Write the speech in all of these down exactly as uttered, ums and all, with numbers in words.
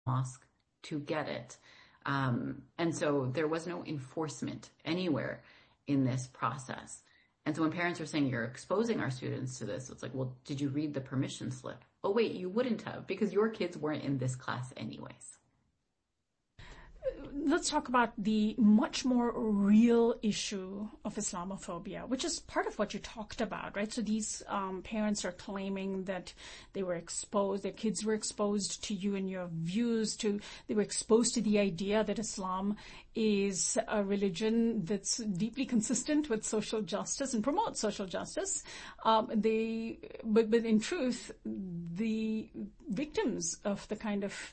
mosque to get it. Um, and so there was no enforcement anywhere in this process. And so when parents are saying you're exposing our students to this, it's like, well, did you read the permission slip? Oh, wait, you wouldn't have because your kids weren't in this class anyways. Let's talk about the much more real issue of Islamophobia, which is part of what you talked about, right? So these um, parents are claiming that they were exposed, their kids were exposed to you and your views, to they were exposed to the idea that Islam is a religion that's deeply consistent with social justice and promotes social justice. Um, they, but, but in truth, the victims of the kind of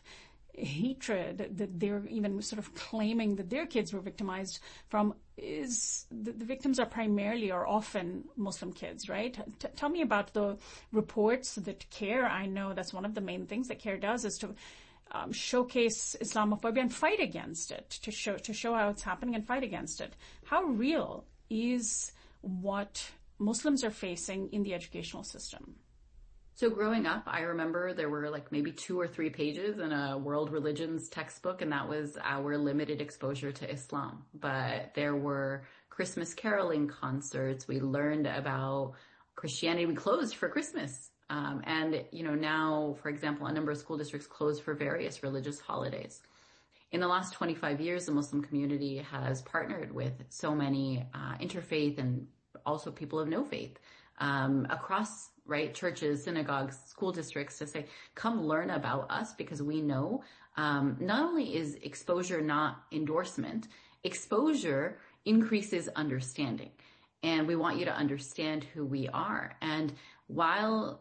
hatred that they're even sort of claiming that their kids were victimized from is the, the victims are primarily or often Muslim kids, right? T- tell me about the reports that CARE, I know that's one of the main things that CARE does is to um, showcase Islamophobia and fight against it, to show, to show how it's happening and fight against it. How real is what Muslims are facing in the educational system? So growing up, I remember there were like maybe two or three pages in a world religions textbook, and that was our limited exposure to Islam. But there were Christmas caroling concerts. We learned about Christianity. We closed for Christmas. Um, and, you know, now, for example, a number of school districts closed for various religious holidays. In the last twenty-five years, the Muslim community has partnered with so many uh, interfaith and also people of no faith um, across right? Churches, synagogues, school districts to say, come learn about us because we know um, not only is exposure not endorsement, exposure increases understanding. And we want you to understand who we are. And while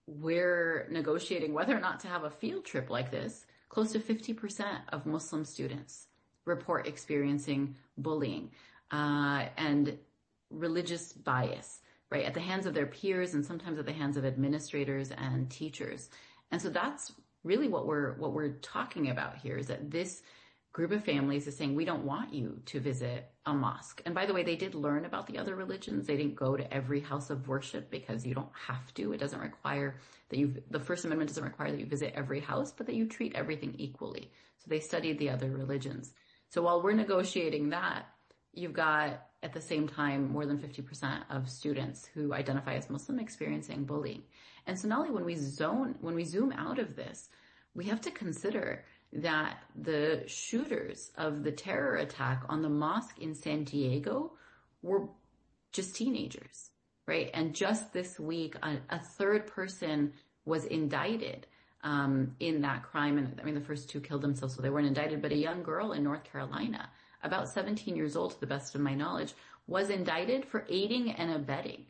we're negotiating whether or not to have a field trip like this, close to fifty percent of Muslim students report experiencing bullying uh, and religious bias, right, at the hands of their peers and sometimes at the hands of administrators and teachers. And so that's really what we're what we're talking about here, is that this group of families is saying, we don't want you to visit a mosque. And by the way, they did learn about the other religions. They didn't go to every house of worship because you don't have to. It doesn't require that you, the First Amendment doesn't require that you visit every house, but that you treat everything equally. So they studied the other religions. So while we're negotiating that, you've got, at the same time, more than fifty percent of students who identify as Muslim experiencing bullying. And so not only when we zone, when we zoom out of this, we have to consider that the shooters of the terror attack on the mosque in San Diego were just teenagers, right? And just this week, a, a third person was indicted um, in that crime. And I mean, the first two killed themselves, so they weren't indicted, but a young girl in North Carolina, about seventeen years old, to the best of my knowledge, was indicted for aiding and abetting.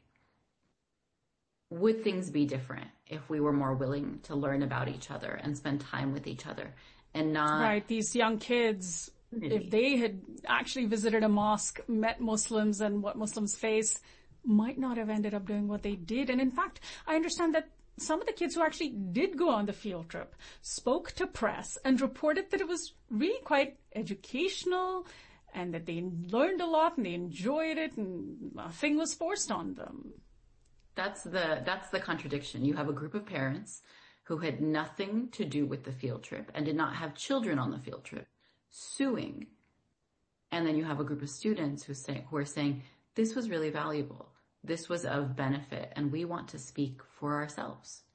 Would things be different if we were more willing to learn about each other and spend time with each other and not... Right, these young kids, if they had actually visited a mosque, met Muslims and what Muslims face, might not have ended up doing what they did. And in fact, I understand that some of the kids who actually did go on the field trip spoke to press and reported that it was really quite educational and that they learned a lot and they enjoyed it and nothing was forced on them. That's the, that's the contradiction. You have a group of parents who had nothing to do with the field trip and did not have children on the field trip suing. And then you have a group of students who say, who are saying, this was really valuable. This was of benefit, and we want to speak for ourselves.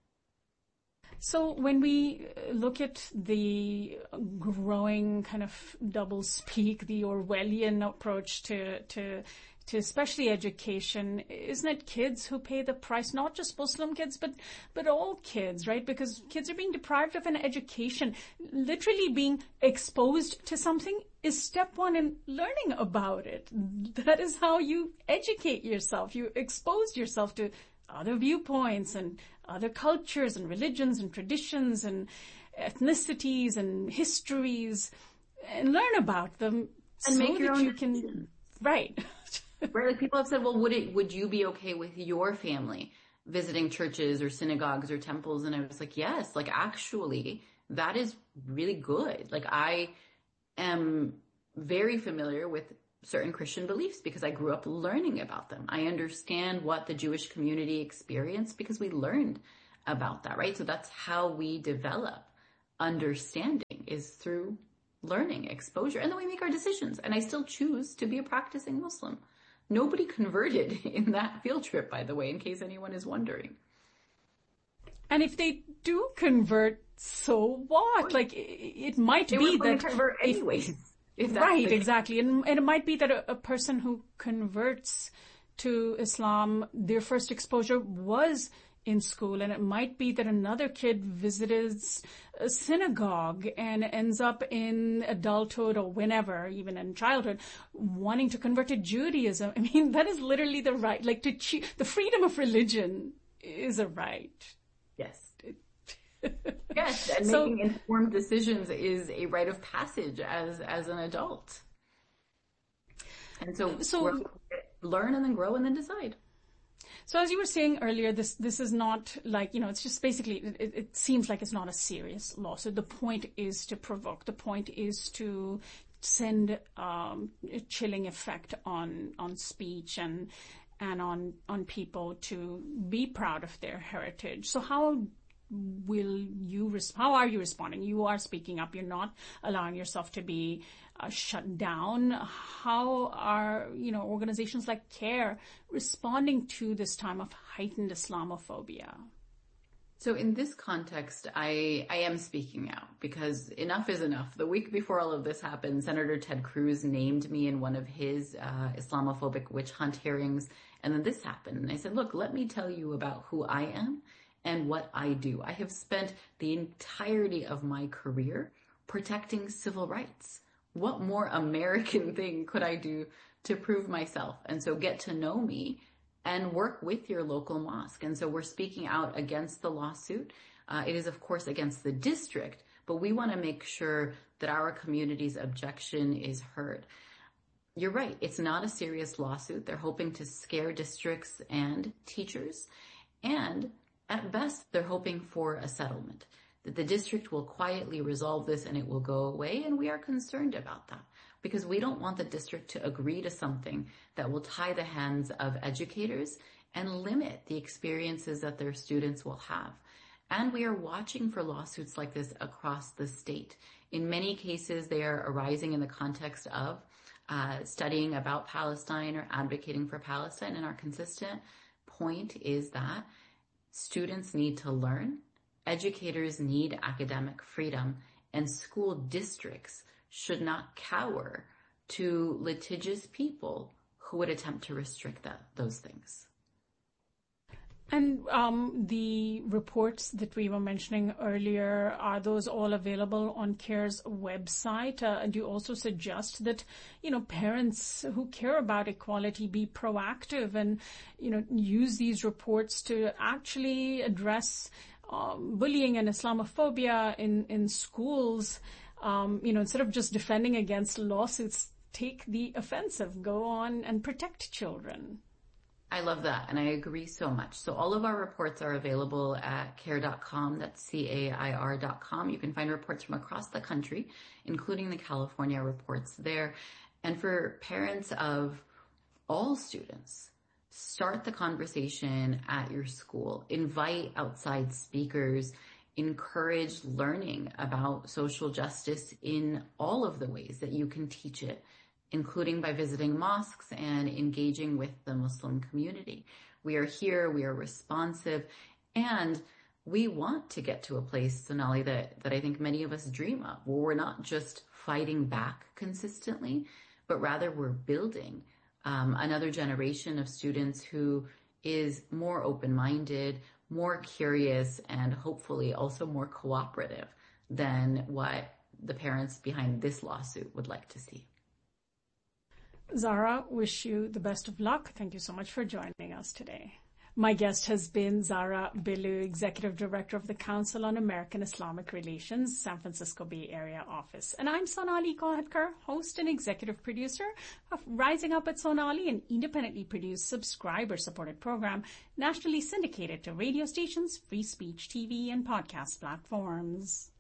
So when we look at the growing kind of double-speak, the Orwellian approach to, to, to especially education, isn't it kids who pay the price? Not just Muslim kids, but, but all kids, right? Because kids are being deprived of an education. Literally being exposed to something is step one in learning about it. That is how you educate yourself. You expose yourself to other viewpoints and other cultures and religions and traditions and ethnicities and histories, and learn about them and so make your that own you can, right. Right, like people have said, well, would it, would you be okay with your family visiting churches or synagogues or temples? And I was like, yes, like actually, that is really good. Like I am very familiar with certain Christian beliefs because I grew up learning about them. I understand what the Jewish community experienced because we learned about that, right? So that's how we develop understanding is through learning, exposure, and then we make our decisions. And I still choose to be a practicing Muslim. Nobody converted in that field trip, by the way, in case anyone is wondering. And if they do convert, so what? Like, it, it might they be were going that... to convert anyways. If, if that's right, the... exactly. And, and it might be that a, a person who converts to Islam, their first exposure was in school, and it might be that another kid visits a synagogue and ends up in adulthood or whenever, even in childhood, wanting to convert to Judaism. I mean, that is literally the right, like to choose, the freedom of religion is a right. Yes. Yes, and so, making informed decisions is a rite of passage as, as an adult. And so, so learn and then grow and then decide. So as you were saying earlier, this this is not like, you know, it's just basically, it, it seems like it's not a serious lawsuit. The point is to provoke. The point is to send um, a chilling effect on on speech and and on on people to be proud of their heritage. So how will you, res- how are you responding? You are speaking up. You're not allowing yourself to be uh, shut down. How are, you know, organizations like CARE responding to this time of heightened Islamophobia? So in this context, I, I am speaking out because enough is enough. The week before all of this happened, Senator Ted Cruz named me in one of his uh, Islamophobic witch hunt hearings. And then this happened. And I said, look, let me tell you about who I am and what I do. I have spent the entirety of my career protecting civil rights. What more American thing could I do to prove myself? And so get to know me and work with your local mosque. And so we're speaking out against the lawsuit. Uh, it is, of course, against the district, but we want to make sure that our community's objection is heard. You're right. It's not a serious lawsuit. They're hoping to scare districts and teachers. And at best, they're hoping for a settlement, that the district will quietly resolve this and it will go away. And we are concerned about that because we don't want the district to agree to something that will tie the hands of educators and limit the experiences that their students will have. And we are watching for lawsuits like this across the state. In many cases, they are arising in the context of uh, studying about Palestine or advocating for Palestine. And our consistent point is that students need to learn, educators need academic freedom, and school districts should not cower to litigious people who would attempt to restrict that, those things. And um, the reports that we were mentioning earlier, are those all available on CARE's website? Uh, and do you also suggest that, you know, parents who care about equality be proactive and, you know, use these reports to actually address um, bullying and Islamophobia in, in schools? Um, you know, instead of just defending against lawsuits, take the offensive, go on and protect children. I love that, and I agree so much. So all of our reports are available at care dot com, that's C A I R dot com. You can find reports from across the country, including the California reports there. And for parents of all students, start the conversation at your school. Invite outside speakers. Encourage learning about social justice in all of the ways that you can teach it, including by visiting mosques and engaging with the Muslim community. We are here, we are responsive, and we want to get to a place, Sonali, that, that I think many of us dream of, where we're not just fighting back consistently, but rather we're building um, another generation of students who is more open-minded, more curious, and hopefully also more cooperative than what the parents behind this lawsuit would like to see. Zahra, wish you the best of luck. Thank you so much for joining us today. My guest has been Zahra Billoo, Executive Director of the Council on American Islamic Relations, San Francisco Bay Area office. And I'm Sonali Kolhatkar, host and executive producer of Rising Up at Sonali, an independently produced, subscriber-supported program nationally syndicated to radio stations, free speech T V, and podcast platforms.